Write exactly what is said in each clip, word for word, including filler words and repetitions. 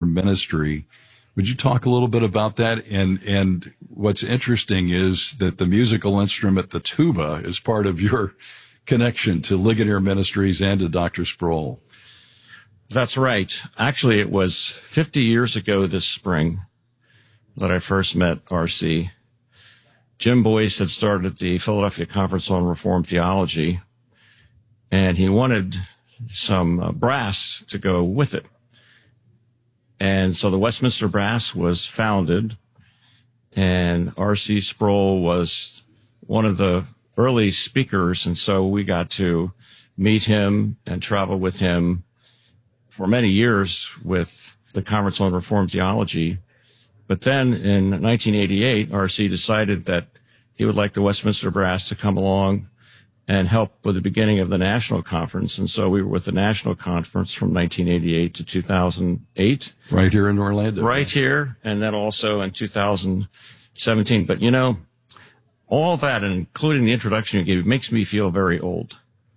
ministry. Would you talk a little bit about that? And and what's interesting is that the musical instrument, the tuba, is part of your connection to Ligonier Ministries and to Doctor Sproul. That's right. Actually, it was fifty years ago this spring that I first met R C. Jim Boyce had started the Philadelphia Conference on Reformed Theology, and he wanted some uh, brass to go with it. And so the Westminster Brass was founded, and R C Sproul was one of the early speakers, and so we got to meet him and travel with him for many years with the Conference on Reformed Theology. But then in nineteen eighty-eight, R C decided that he would like the Westminster Brass to come along and help with the beginning of the National Conference. And so we were with the National Conference from nineteen eighty-eight to two thousand eight. Right here in Orlando. Right here, and then also in two thousand seventeen. But, you know, all that, including the introduction you gave, makes me feel very old.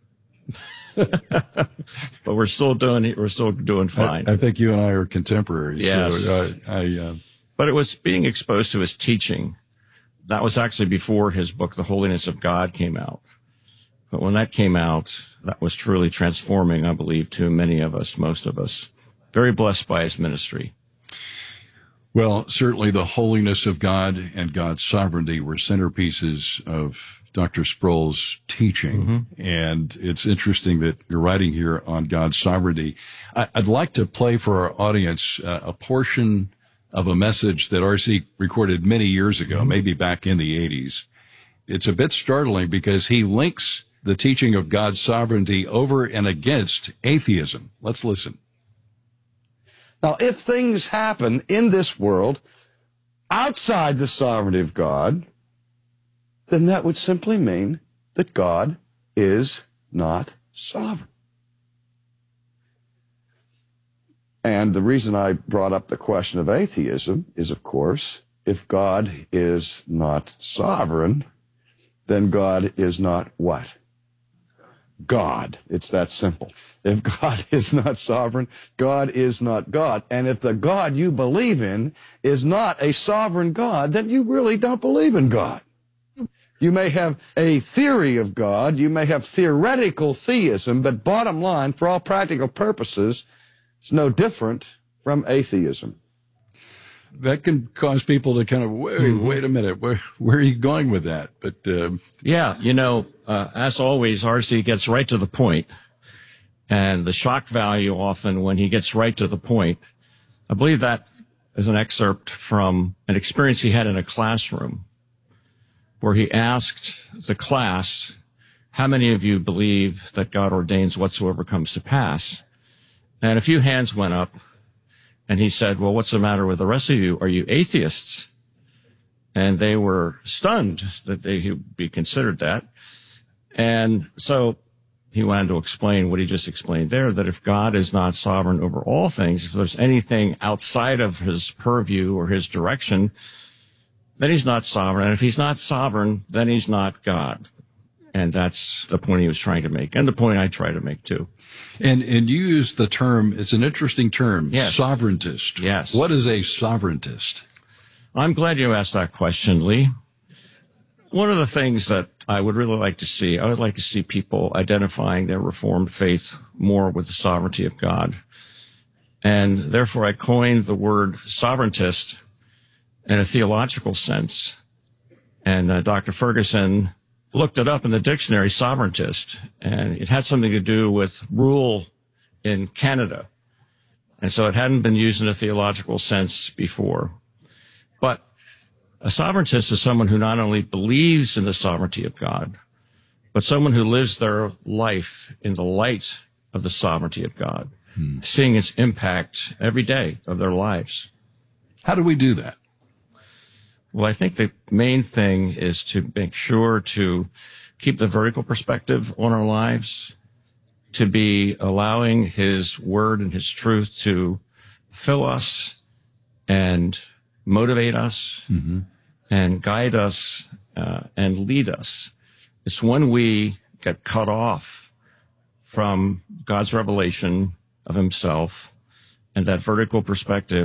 But we're still doing it. We're still doing fine. I, I think you and I are contemporaries. Yes. So, uh, I, uh, but it was being exposed to his teaching. That was actually before his book, The Holiness of God, came out. But when that came out, that was truly transforming, I believe, to many of us, most of us. Very blessed by his ministry. Well, certainly the holiness of God and God's sovereignty were centerpieces of Doctor Sproul's teaching. Mm-hmm. And it's interesting that you're writing here on God's sovereignty. I, I'd like to play for our audience uh, a portion of a message that R C recorded many years ago, mm-hmm. maybe back in the eighties. It's a bit startling because he links the teaching of God's sovereignty over and against atheism. Let's listen. Now, if things happen in this world outside the sovereignty of God, then that would simply mean that God is not sovereign. And the reason I brought up the question of atheism is, of course, if God is not sovereign, then God is not what? God. It's that simple. If God is not sovereign, God is not God. And if the God you believe in is not a sovereign God, then you really don't believe in God. You may have a theory of God, you may have theoretical theism, but bottom line, for all practical purposes, it's no different from atheism. That can cause people to kind of, wait, mm-hmm. wait a minute, where, where are you going with that? But uh, yeah, you know, uh, as always, R C gets right to the point, and the shock value often when he gets right to the point. I believe that is an excerpt from an experience he had in a classroom where he asked the class, how many of you believe that God ordains whatsoever comes to pass? And a few hands went up. And he said, well, what's the matter with the rest of you? Are you atheists? And they were stunned that they would be considered that. And so he went on to explain what he just explained there, that if God is not sovereign over all things, if there's anything outside of his purview or his direction, then he's not sovereign. And if he's not sovereign, then he's not God. And that's the point he was trying to make, and the point I try to make, too. And and you use the term, it's an interesting term, yes. sovereigntist. Yes. What is a sovereigntist? I'm glad you asked that question, Lee. One of the things that I would really like to see, I would like to see people identifying their Reformed faith more with the sovereignty of God. And therefore, I coined the word sovereigntist in a theological sense. And uh, Doctor Ferguson looked it up in the dictionary, sovereigntist, and it had something to do with rule in Canada. And so it hadn't been used in a theological sense before. But a sovereigntist is someone who not only believes in the sovereignty of God, but someone who lives their life in the light of the sovereignty of God, hmm. seeing its impact every day of their lives. How do we do that? Well, I think the main thing is to make sure to keep the vertical perspective on our lives, to be allowing his word and his truth to fill us and motivate us mm-hmm. and guide us uh, and lead us. It's when we get cut off from God's revelation of himself and that vertical perspective